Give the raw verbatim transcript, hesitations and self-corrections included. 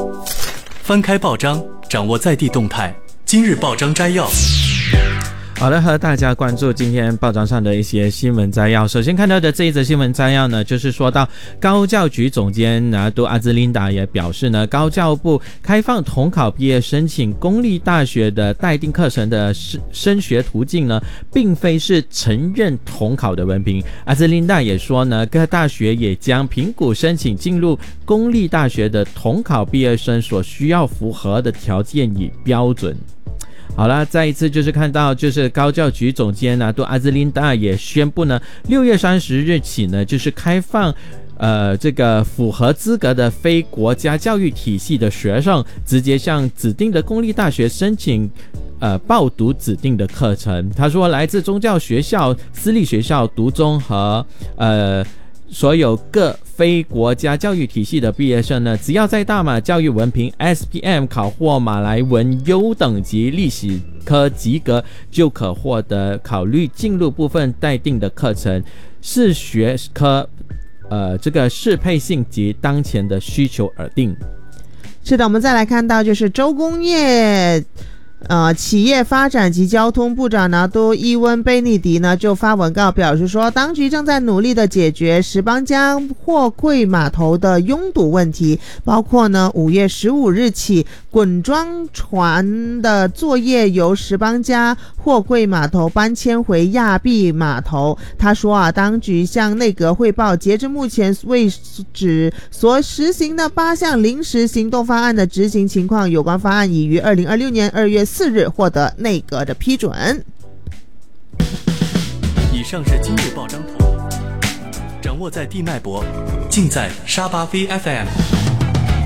翻开报章，掌握在地动态。今日报章摘要。 好的，和大家关注今天报章上的一些新闻摘要。首先看到的这一则新闻摘要呢，就是说到高教局总监拿督阿兹琳达也表示呢，高教部开放统考毕业申请公立大学的待定课程的升学途径呢，并非是承认统考的文凭。阿兹琳达也说呢，各大学也将评估申请进入公立大学的统考毕业生所需要符合的条件与标准。好了，再一次就是看到，就是高教局总监拿督阿兹琳达也宣布呢，六月三十日起呢，就是开放呃这个符合资格的非国家教育体系的学生，直接向指定的公立大学申请呃报读指定的课程。他说，来自宗教学校、私立学校、独中和呃所有各非国家教育体系的毕业生呢，只要在大马教育文凭 S P M 考获马来文优等级历史科及格，就可获得考虑进入部分待定的课程，视学科呃这个适配性及当前的需求而定。 是的，我们再来看到就是州工业呃，企业发展及交通部长拿督伊温贝尼迪呢就发文告表示说，当局正在努力的解决石邦加货柜码头的拥堵问题，包括呢五月十五日起滚装船的作业由石邦加货柜码头搬迁回亚庇码头。他说啊，当局向内阁汇报，截至目前为止所实行的八项临时行动方案的执行情况，有关方案已于二零二六年二月四日获得内阁的批准。 以上是今日报章头，掌握在地脉搏，尽在沙巴 V F M。